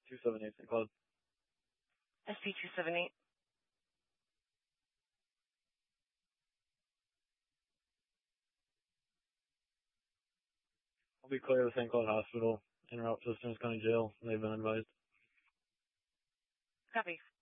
278 St. Cloud. SP278. I'll be clear to St. Cloud Hospital. En route to Stearns County Jail. They've been advised. Copy.